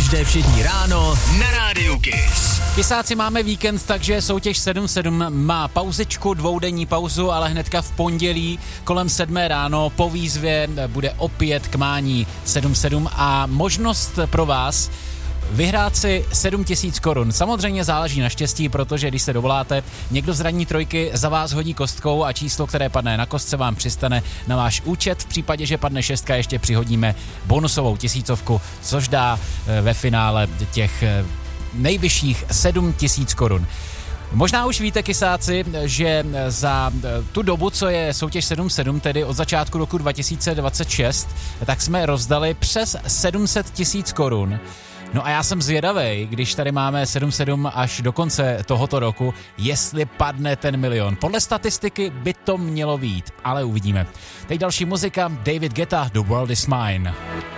Každé všední ráno na Rádiu Kiss. Kysáci, máme víkend, takže soutěž 7-7 má pauzičku, dvoudenní pauzu, ale hnedka v pondělí kolem 7 ráno po výzvě bude opět k mání 7-7 a možnost pro vás vyhrát si 7 000 korun. Samozřejmě záleží na štěstí, protože když se dovoláte, někdo z ranní trojky za vás hodí kostkou a číslo, které padne na kostce, vám přistane na váš účet. V případě, že padne 6, ještě přihodíme bonusovou 1000, což dá ve finále těch nejvyšších 7 000 korun. Možná už víte, kysáci, že za tu dobu, co je soutěž 7-7, tedy od začátku roku 2026, tak jsme rozdali přes 700 000 korun. No a já jsem zvědavej, když tady máme 7-7 až do konce tohoto roku, jestli padne ten milion. Podle statistiky by to mělo být, ale uvidíme. Teď další muzika, David Guetta, The World Is Mine.